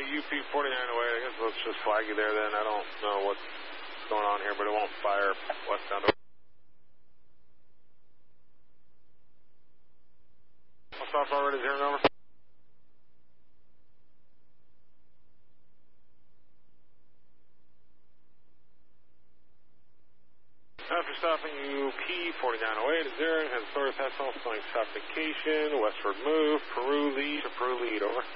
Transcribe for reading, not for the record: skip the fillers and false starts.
UP 4908, I guess let's just flag you there then. I don't know what's going on here, but it won't fire westbound. Stop already 0 over. After stopping UP 4908 at 0, has source has selling stop vacation, westward move, Peru lead, over.